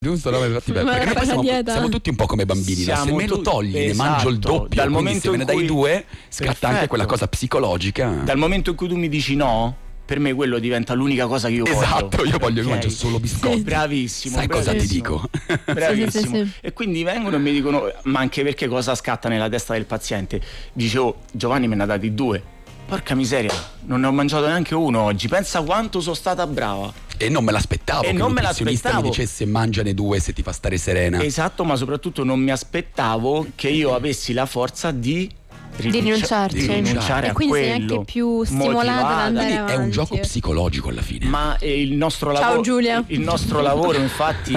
Giusto, no? Infatti, Ma perché noi poi la siamo, dieta. siamo tutti un po' come bambini, no? Se Siamo me lo togli, ne esatto, mangio il doppio. dal Quindi momento se me ne in dai cui- due, scatta anche Perfetto. quella cosa psicologica. Dal momento in cui tu mi dici no, per me quello diventa l'unica cosa che io voglio. Esatto, io voglio che Ok? mangio solo biscotti. Bravissimo. Sai cosa ti bravissimo. dico? Bravissimo. Sì. E quindi vengono e mi dicono, ma anche perché cosa scatta nella testa del paziente? Dice, oh, Giovanni me ne ha dati 2. Porca miseria, non ne ho mangiato neanche uno oggi. Pensa quanto sono stata brava. E non me l'aspettavo E che non un me nutrizionista mi l'aspettavo. dicesse mangiane 2 se ti fa stare serena. Esatto, ma soprattutto non mi aspettavo che io avessi la forza di rinunciarci. di rinunciare E a quindi sei quello, anche più stimolata ad motivata. andare Quindi è un avanti. gioco psicologico alla fine. Ma il nostro Ciao, lavoro, Giulia. il nostro lavoro infatti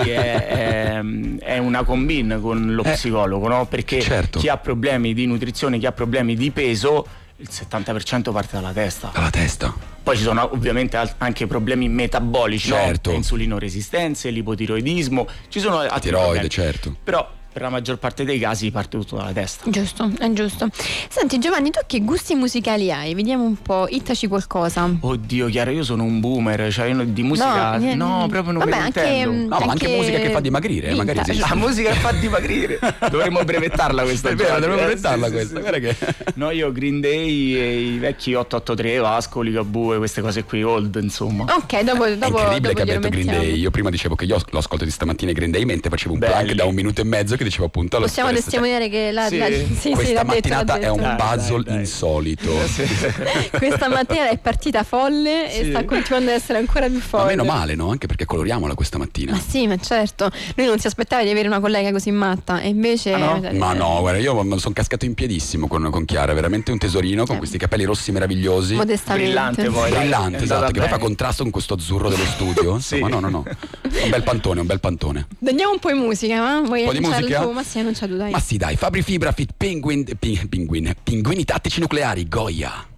è una combine con lo psicologo, no? Perché certo. chi ha problemi di nutrizione, chi ha problemi di peso, il 70% parte dalla testa. Dalla testa. Poi ci sono ovviamente anche problemi metabolici, Certo. no? Insulinoresistenze, l'ipotiroidismo, ci sono altri Tiroide, problemi. certo. Però per la maggior parte dei casi parte tutto dalla testa. Giusto, è giusto. Senti Giovanni, tu che gusti musicali hai? Vediamo un po', ittaci qualcosa. Oddio, Chiara, io sono un boomer, cioè io di musica no, proprio non vabbè, me ne intendo. No, ma anche musica che fa dimagrire, magari vintage. esiste. La musica che fa dimagrire. Dovremmo brevettarla questa. È vero, Giorni. dovremmo brevettarla sì, questa. sì, Guarda che... No, io Green Day e i vecchi 883, Vasco, Ligabue, queste cose qui, old, insomma. Ok, dopo È incredibile dopo che abbia glielo detto Green mettiamo. Day. Io prima dicevo che io lo ascolto di stamattina i Green Day mentre facevo un Belli. plank da 1 minuto e mezzo che dicevo appunto allo Possiamo testimoniare che Sì. questa l'ha detto, mattinata l'ha è un detto. Dai, puzzle dai. insolito. Questa mattina è partita folle e Sì. sta continuando ad essere ancora più Ma folle. meno male, no? Anche perché coloriamola questa mattina. Ma sì, ma certo. Lui non si aspettava di avere una collega così matta e invece Ah, no? Ma no, guarda, io sono cascato in piedissimo con Chiara, veramente un tesorino con questi capelli rossi meravigliosi. modestamente. Brillante poi. Brillante, È esatto, andata che poi fa bene. contrasto con questo azzurro dello studio. Sì. Insomma, no. Un bel pantone, un bel pantone. Andiamo un po' in musica, ma vuoi Un po' di annunciare musica? il tuo? Ma sì, annuncia tu, dai. Ma sì, dai, Fabri Fibra fit Pinguini tattici nucleari, Goya.